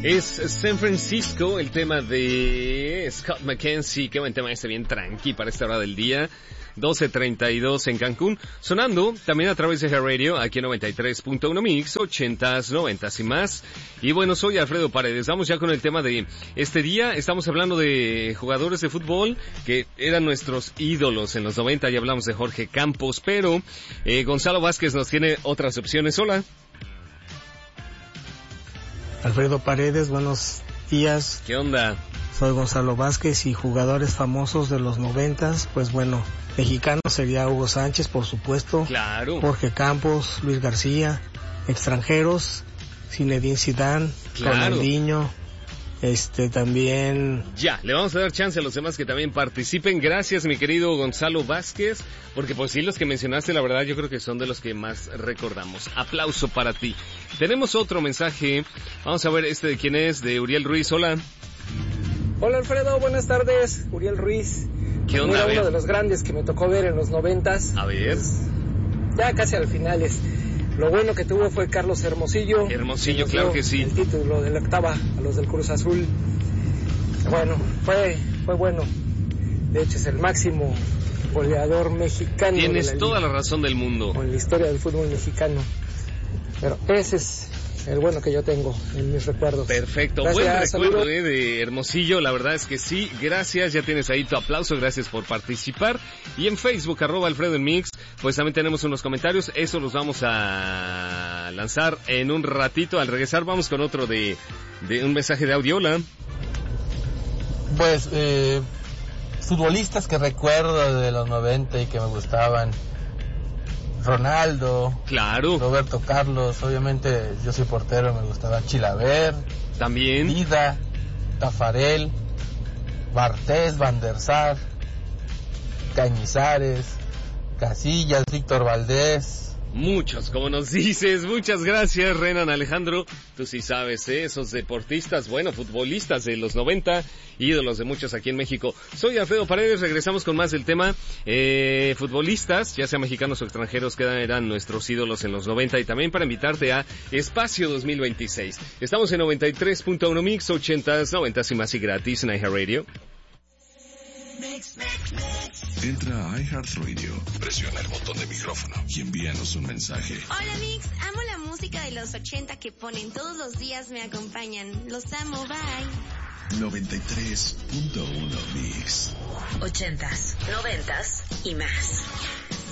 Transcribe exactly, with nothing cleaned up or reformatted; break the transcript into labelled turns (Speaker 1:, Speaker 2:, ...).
Speaker 1: Es San Francisco, el tema de Scott McKenzie. Qué buen tema este, bien tranqui para esta hora del día. doce treinta y dos en Cancún, sonando también a través de Hair Radio, aquí en noventa y tres punto uno Mix, ochentas, noventas y más. Y bueno, soy Alfredo Paredes, vamos ya con el tema de este día. Estamos hablando de jugadores de fútbol que eran nuestros ídolos en los noventa, ya hablamos de Jorge Campos, pero eh, Gonzalo Vázquez nos tiene otras opciones. Hola.
Speaker 2: Alfredo Paredes, buenos días.
Speaker 1: ¿Qué onda?
Speaker 2: Soy Gonzalo Vázquez y jugadores famosos de los noventas, pues bueno, mexicano sería Hugo Sánchez, por supuesto.
Speaker 1: Claro.
Speaker 2: Jorge Campos, Luis García. Extranjeros, Zinedine Zidane,
Speaker 1: claro.
Speaker 2: Ronaldinho, este también.
Speaker 1: Ya, le vamos a dar chance a los demás que también participen. Gracias, mi querido Gonzalo Vázquez, porque pues sí, los que mencionaste, la verdad, yo creo que son de los que más recordamos. Aplauso para ti. Tenemos otro mensaje. Vamos a ver este de quién es, de Uriel Ruiz. Hola.
Speaker 3: Hola Alfredo, buenas tardes, Uriel Ruiz.
Speaker 1: ¿Qué onda?
Speaker 3: Era uno de los grandes que me tocó ver en los noventas.
Speaker 1: A ver.
Speaker 3: Pues, ya casi al final es. Lo bueno que tuvo fue Carlos Hermosillo.
Speaker 1: Hermosillo, claro que sí.
Speaker 3: El título de la octava a los del Cruz Azul. Bueno, fue, fue bueno. De hecho es el máximo goleador mexicano.
Speaker 1: Tienes
Speaker 3: de la
Speaker 1: toda
Speaker 3: liga,
Speaker 1: la razón del mundo.
Speaker 3: en la historia del fútbol mexicano. Pero ese es el bueno que yo tengo en mis recuerdos.
Speaker 1: Perfecto,
Speaker 3: gracias,
Speaker 1: buen recuerdo
Speaker 3: saludos.
Speaker 1: eh, de Hermosillo, la verdad es que sí, gracias, ya tienes ahí tu aplauso, gracias por participar. Y en Facebook, arroba Alfredo en Mix, pues también tenemos unos comentarios, eso los vamos a lanzar en un ratito. Al regresar vamos con otro de, de un mensaje de audio. Hola.
Speaker 4: Pues, eh, futbolistas que recuerdo de los noventa y que me gustaban. Ronaldo,
Speaker 1: claro.
Speaker 4: Roberto Carlos, obviamente yo soy portero, me gustaba Chilaver,
Speaker 1: también
Speaker 4: Dida, Tafarel, Bartés, Van der Sar, Cañizares, Casillas, Víctor Valdés.
Speaker 1: Muchos, como nos dices, muchas gracias, Renan Alejandro. Tú sí sabes, ¿eh? Esos deportistas, bueno, futbolistas de los noventa, ídolos de muchos aquí en México. Soy Alfredo Paredes, regresamos con más del tema. Eh, futbolistas, ya sean mexicanos o extranjeros, que eran nuestros ídolos en los noventa, y también para invitarte a Espacio dos mil veintiséis. Estamos en noventa y tres punto uno Mix, ochentas, noventas y más y gratis en iHeartRadio.
Speaker 5: Mix, mix, mix. Entra a iHeartRadio, presiona el botón de micrófono y envíanos un mensaje.
Speaker 6: Hola Mix, amo la música de los ochenta que ponen todos los días, me acompañan. Los amo, bye.
Speaker 5: noventa y tres punto uno Mix.
Speaker 7: Ochentas, noventas y más.